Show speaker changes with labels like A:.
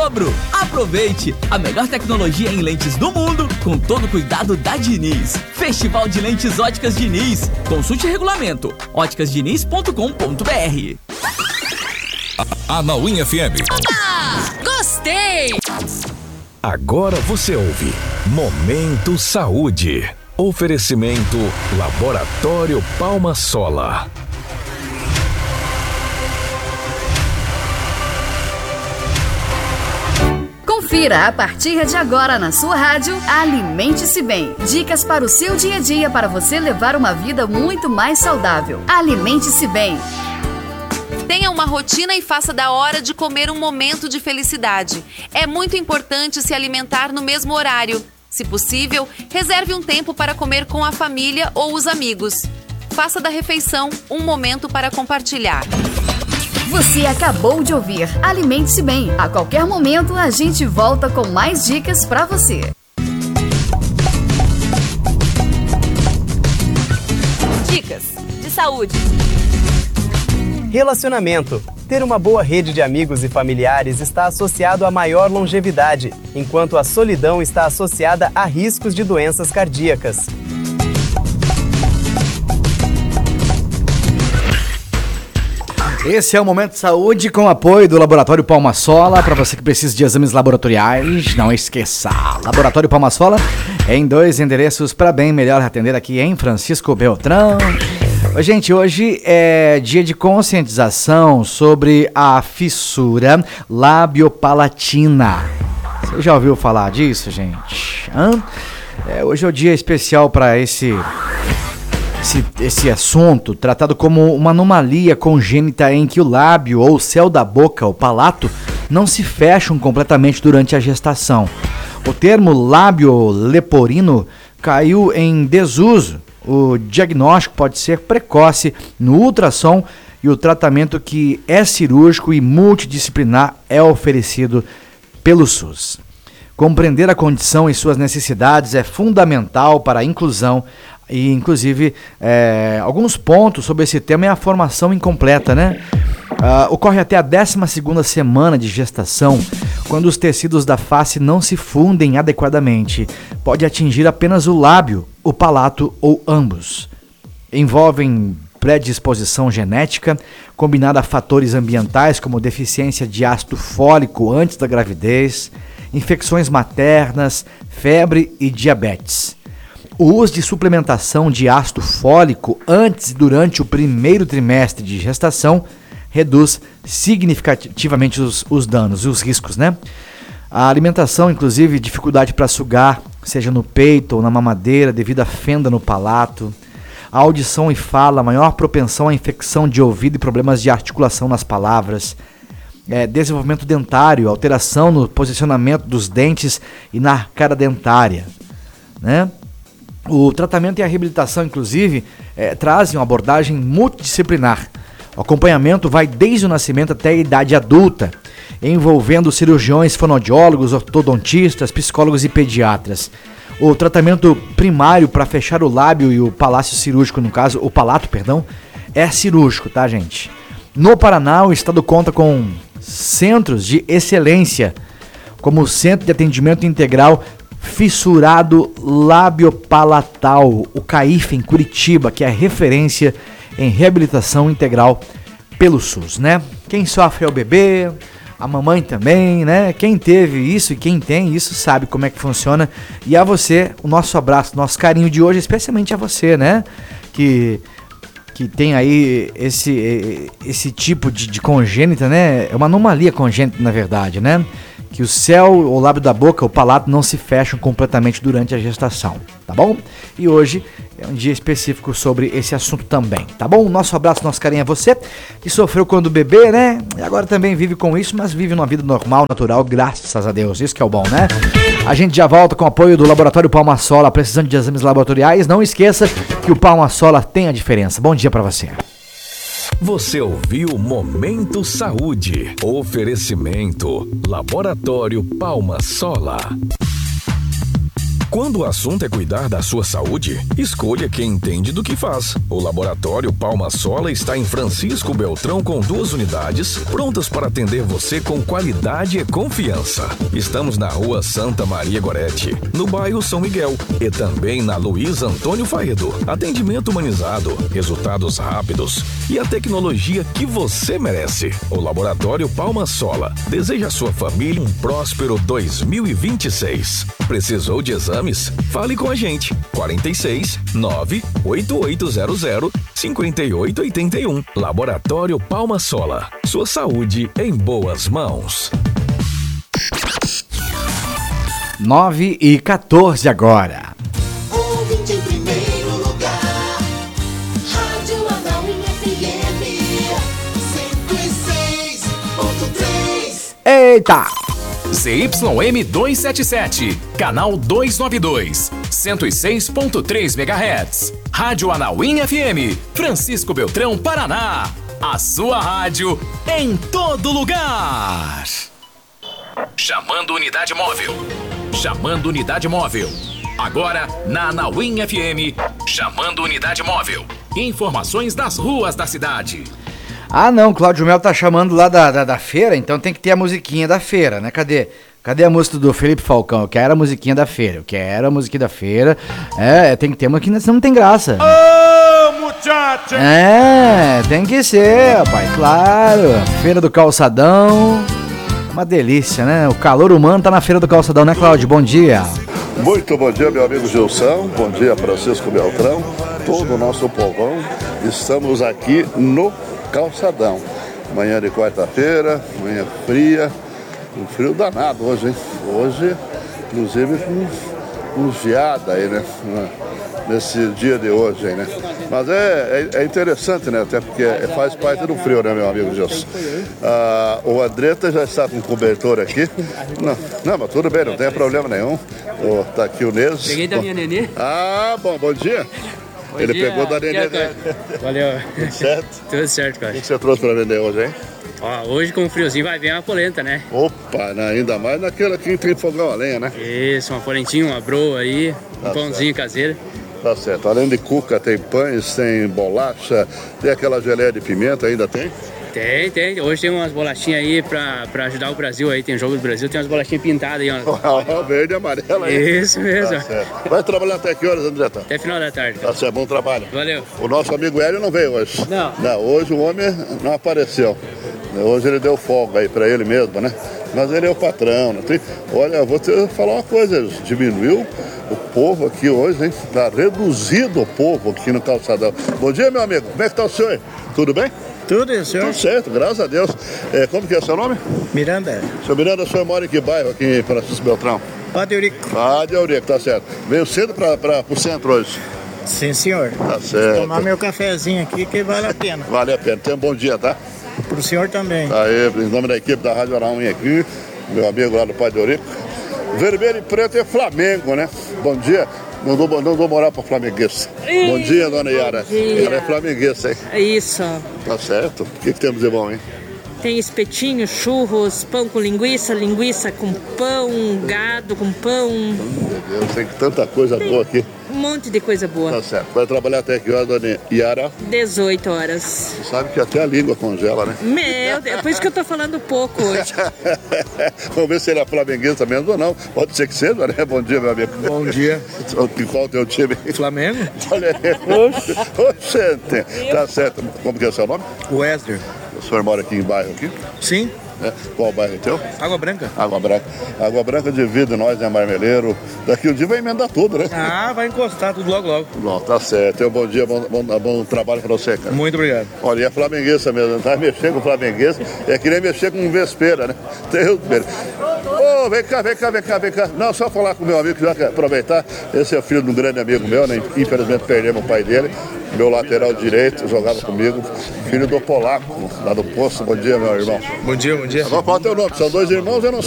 A: Aproveite a melhor tecnologia em lentes do mundo com todo o cuidado da Diniz. Festival de Lentes Óticas Diniz. Consulte regulamento. óticasdiniz.com.br.
B: Anauim FM.
C: Gostei!
B: Agora você ouve Momento Saúde. Oferecimento Laboratório Palma Sola.
C: Confira a partir de agora na sua rádio Alimente-se Bem. Dicas para o seu dia a dia para você levar uma vida muito mais saudável. Alimente-se Bem.
D: Tenha uma rotina e faça da hora de comer um momento de felicidade. É muito importante se alimentar no mesmo horário. Se possível, reserve um tempo para comer com a família ou os amigos. Faça da refeição um momento para compartilhar.
C: Você acabou de ouvir Alimente-se Bem. A qualquer momento a gente volta com mais dicas para você.
D: Dicas de saúde.
E: Relacionamento. Ter uma boa rede de amigos e familiares está associado a maior longevidade, enquanto a solidão está associada a riscos de doenças cardíacas.
F: Esse é o Momento de Saúde com apoio do Laboratório Palma Sola. Para você que precisa de exames laboratoriais, não esqueça. Laboratório Palma Sola em 2 endereços para bem melhor atender aqui em Francisco Beltrão. Gente, hoje é dia de conscientização sobre a fissura labiopalatina. Você já ouviu falar disso, gente? Hoje é o dia especial para esse assunto, tratado como uma anomalia congênita em que o lábio ou o céu da boca, o palato, não se fecham completamente durante a gestação. O termo lábio leporino caiu em desuso. O diagnóstico pode ser precoce no ultrassom e o tratamento, que é cirúrgico e multidisciplinar, é oferecido pelo SUS. Compreender a condição e suas necessidades é fundamental para a inclusão e, inclusive, alguns pontos sobre esse tema é a formação incompleta, né? Ocorre até a 12ª semana de gestação, quando os tecidos da face não se fundem adequadamente. Pode atingir apenas o lábio, o palato ou ambos. Envolvem predisposição genética, combinada a fatores ambientais como deficiência de ácido fólico antes da gravidez, infecções maternas, febre e diabetes. O uso de suplementação de ácido fólico antes e durante o primeiro trimestre de gestação reduz significativamente os danos e os riscos, né? A alimentação, inclusive, dificuldade para sugar, seja no peito ou na mamadeira, devido à fenda no palato. A audição e fala, maior propensão à infecção de ouvido e problemas de articulação nas palavras. Desenvolvimento dentário, alteração no posicionamento dos dentes e na cara dentária, né? O tratamento e a reabilitação, inclusive, trazem uma abordagem multidisciplinar. O acompanhamento vai desde o nascimento até a idade adulta, envolvendo cirurgiões, fonoaudiólogos, ortodontistas, psicólogos e pediatras. O tratamento primário para fechar o lábio e o palato cirúrgico, no caso, o palato, perdão, é cirúrgico, tá, gente? No Paraná, o estado conta com centros de excelência, como o Centro de Atendimento Integral Fissurado Labiopalatal, o CAIF, em Curitiba, que é referência em reabilitação integral pelo SUS, né? Quem sofre é o bebê, a mamãe também, né? Quem teve isso e quem tem isso sabe como é que funciona. E a você, o nosso abraço, nosso carinho de hoje, especialmente a você, né? Que tem aí esse tipo de congênita, né? É uma anomalia congênita, na verdade, né? Que o céu, o lábio da boca, o palato não se fecham completamente durante a gestação, tá bom? E hoje é um dia específico sobre esse assunto também, tá bom? Nosso abraço, nosso carinho a você, que sofreu quando bebê, né? E agora também vive com isso, mas vive uma vida normal, natural, graças a Deus. Isso que é o bom, né? A gente já volta com o apoio do Laboratório Palma Sola, precisando de exames laboratoriais. Não esqueça que o Palma Sola tem a diferença. Bom dia pra você.
B: Você ouviu Momento Saúde. Oferecimento Laboratório Palma Sola. Quando o assunto é cuidar da sua saúde, escolha quem entende do que faz. O Laboratório Palma Sola está em Francisco Beltrão com 2 unidades, prontas para atender você com qualidade e confiança. Estamos na Rua Santa Maria Goretti, no bairro São Miguel, e também na Luiz Antônio Faedo. Atendimento humanizado, resultados rápidos e a tecnologia que você merece. O Laboratório Palma Sola deseja à sua família um próspero 2026. Precisou de exames? Fale com a gente. 46 98800 5881. Laboratório Palma Sola. Sua saúde em boas mãos.
F: 9h14 agora.
G: Ouvinte em primeiro lugar. Rádio Anauim FM 106.3.
F: Eita!
H: ZYM 277, canal 292, 106.3 MHz. Rádio Anauim FM, Francisco Beltrão, Paraná. A sua rádio em todo lugar. Chamando unidade móvel. Chamando unidade móvel. Agora na Anauim FM, chamando unidade móvel. Informações das ruas da cidade.
F: Ah não, Cláudio Mel tá chamando lá da feira, então tem que ter a musiquinha da feira, né? Cadê a música do Felipe Falcão? Eu quero a musiquinha da feira, tem que ter uma aqui, senão não tem graça.
I: Ô, muchacha!
F: Tem que ser, rapaz, claro. Feira do Calçadão, uma delícia, né? O calor humano tá na Feira do Calçadão, né, Cláudio? Bom dia.
J: Muito bom dia, meu amigo Gilson. Bom dia, Francisco Beltrão. Todo o nosso povão. Estamos aqui no Calçadão. Manhã de quarta-feira, manhã fria. Um frio danado hoje, hein? Hoje, inclusive, com geada aí, né? Nesse dia de hoje, hein, né? Mas é interessante, né? Até porque faz parte do frio, né, meu amigo Gilson? O Andretta já está com cobertor aqui. Não, mas tudo bem, não tem problema nenhum. Tá aqui o Neso.
K: Peguei da minha nenê.
J: Bom dia. Ele pegou da nenê dele.
K: Valeu.
J: Tudo certo?
K: Tudo certo, cara.
J: O que você trouxe pra vender hoje, hein?
K: Hoje com o friozinho vai vir uma polenta, né?
J: Opa, ainda mais naquela que tem fogão a lenha, né?
K: Isso, uma polentinha, uma broa aí, um pãozinho caseiro.
J: Tá certo. Além de cuca, tem pães, tem bolacha, tem aquela geleia de pimenta, ainda tem?
K: Tem. Hoje tem umas bolachinhas aí pra ajudar o Brasil aí. Tem jogo do Brasil, tem umas bolachinhas pintadas aí, ó.
J: Verde e amarela aí.
K: Isso mesmo.
J: Tá certo. Vai trabalhar até que horas, Andretta?
K: Até final da tarde.
J: Tá certo, bom trabalho.
K: Valeu.
J: O nosso amigo Hélio não veio hoje.
K: Não,
J: hoje o homem não apareceu. Hoje ele deu folga aí pra ele mesmo, né? Mas ele é o patrão, né? Olha, eu vou te falar uma coisa, diminuiu o povo aqui hoje, hein? Tá reduzido o povo aqui no Calçadão. Bom dia, meu amigo. Como é que tá o senhor? Tudo bem?
L: Tudo, senhor?
J: Tudo certo, graças a Deus. Como que é o seu nome?
L: Miranda.
J: Seu Miranda, o senhor mora em que bairro aqui em Francisco Beltrão?
L: Padre Eurico.
J: Padre Eurico, tá certo. Veio cedo pro centro hoje?
L: Sim, senhor.
J: Tá certo.
L: Vou tomar meu cafezinho aqui que vale a pena.
J: Vale a pena. Tenha um bom dia, tá?
L: Pro senhor também.
J: Aí, em nome da equipe da Rádio Anauim aqui, meu amigo lá do Padre Eurico. Vermelho e preto é Flamengo, né? Bom dia. Não vou morar para flamenguista. Bom dia, dona Yara. Ela é flamenguista, hein?
M: É isso.
J: Tá certo. O que temos de bom, hein?
M: Tem espetinho, churros, pão com linguiça, linguiça com pão, gado com pão.
J: Meu Deus, tem tanta coisa boa aqui.
M: Um monte de coisa boa.
J: Tá certo. Vai trabalhar até que hora, dona Yara?
M: 18 horas.
J: Você sabe que até a língua congela, né?
M: Meu Deus, por isso que eu tô falando pouco hoje.
J: Vamos ver se ele é flamenguista mesmo ou não. Pode ser que seja, né? Bom dia, meu amigo.
L: Bom dia.
J: Qual é o teu time?
L: Flamengo.
J: Olha aí. Oxente. Tá certo. Como que é o seu nome?
L: Wesley.
J: O senhor mora aqui em bairro aqui?
L: Sim.
J: Qual bairro é teu?
L: Água Branca.
J: Água Branca. Água Branca divide nós, né, Marmeleiro. Daqui um dia vai emendar tudo, né?
L: Vai encostar tudo logo.
J: Não, tá certo. Então, bom dia, bom trabalho pra você, cara.
L: Muito obrigado.
J: Olha, é flamenguista mesmo. Tá mexendo com flamenguista. É que nem mexer com vespeira, né? Vem cá. Não, só falar com o meu amigo, que já quer aproveitar. Esse é filho de um grande amigo meu, né? Infelizmente perdemos o pai dele. Meu lateral direito, jogava comigo. Filho do Polaco, lá do Poço. Bom dia, meu irmão.
L: Bom dia.
J: Agora qual é o teu nome? São dois irmãos, eu não